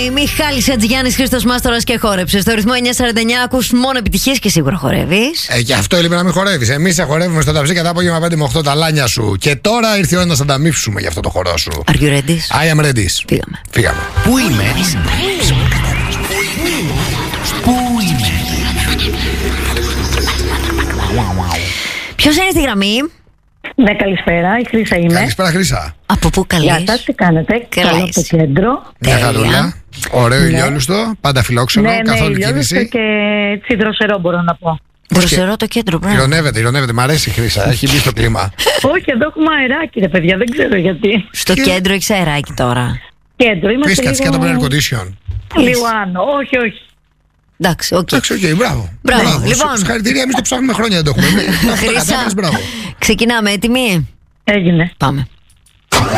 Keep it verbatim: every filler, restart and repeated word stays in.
πρωί. Μιχάλης Ατζηγιάννης, Χρήστος Μάστορας και χόρεψε. Στο ρυθμό εννιά σαράντα εννιά ακούς μόνο επιτυχίες και σίγουρα χορεύεις. Ε, και αυτό έλειπε να μην χορεύεις. Εμείς σε χορεύουμε στο ταψί και τα απόγευμα πέντε με οκτώ τα λάνια σου. Και τώρα ήρθε η ώρα να σε ανταμείψουμε για αυτό το χορό σου. Are you ready? I am ready. Φύγαμε. Φύγαμε. Πού είμαι? Πού είμαι? Ποιος είναι στη γραμμή? Ναι, καλησπέρα, η Χρύσα είμαι. Καλησπέρα, Χρύσα. Από πού καλείς? Γεια σας, τι κάνετε? Καλά Καλό είσαι. το κέντρο. Μια Τέλεια. χαρούλα. Ωραίο ηλιόλουστο. Πάντα φιλόξενο. Ναι, ναι, Καθόλου ηλιόλουστο κίνηση. και έτσι δροσερό μπορώ να πω. Δροσερό το κέντρο, πράγμα. Ηρωνεύεται, ηρωνεύεται. Μ' αρέσει η Χρύσα. Έχει μπει στο κλίμα. Όχι, εδώ έχουμε αεράκι ρε παιδιά, δεν ξέρω γιατί. Στο κέντρο έχεις αεράκι τώρα. Κέντρο, είμαστε Πες κάτι κάτω από λίγο, air condition. λίγο άνω. Όχι, όχι. Εντάξει, οκ. Εντάξει, οκ, μπράβο. Μπράβο, λοιπόν. Συγχαρητήρια, εμείς το ψάχνουμε χρόνια, δεν το έχουμε. Αυτό Χρύσα, κατάλαβες, μπράβο. ξεκινάμε, έτοιμοι? Έγινε. Πάμε.